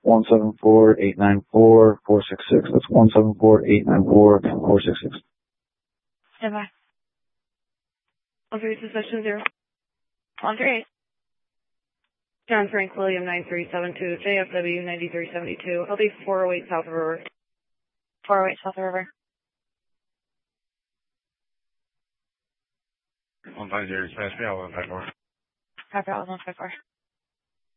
174-894-466. That's 174-894-466. Stand by. 132 session 0. 138. John Frank William 9372, JFW 9372. I'll be 408 South River. 408 South River. 150, smash me out 154. Copy out 154.